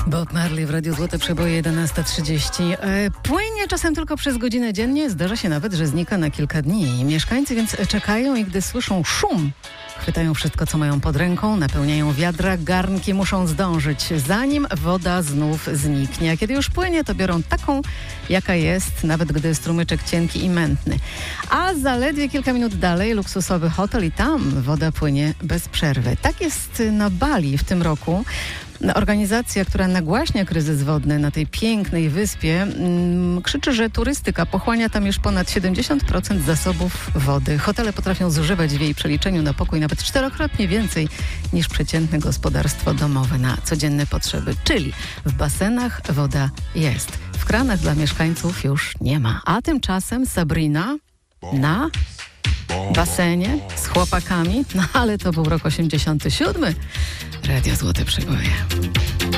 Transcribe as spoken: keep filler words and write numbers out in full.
Bob Marley w Radiu Złote Przeboje jedenasta trzydzieści. E, płynie czasem tylko przez godzinę dziennie. Zdarza się nawet, że znika na kilka dni. Mieszkańcy więc czekają i gdy słyszą szum, chwytają wszystko, co mają pod ręką, napełniają wiadra, garnki, muszą zdążyć, zanim woda znów zniknie. A kiedy już płynie, to biorą taką, jaka jest, nawet gdy strumyczek cienki i mętny. A zaledwie kilka minut dalej luksusowy hotel i tam woda płynie bez przerwy. Tak jest na Bali w tym roku. Organizacja, która nagłaśnia kryzys wodny na tej pięknej wyspie, mm, krzyczy, że turystyka pochłania tam już ponad siedemdziesiąt procent zasobów wody. Hotele potrafią zużywać w jej przeliczeniu na pokój nawet czterokrotnie więcej niż przeciętne gospodarstwo domowe na codzienne potrzeby. Czyli w basenach woda jest. W kranach dla mieszkańców już nie ma. A tymczasem Sabrina na basenie z chłopakami, no ale to był rok osiemdziesiąty siódmy. Radio Złote Przeboje.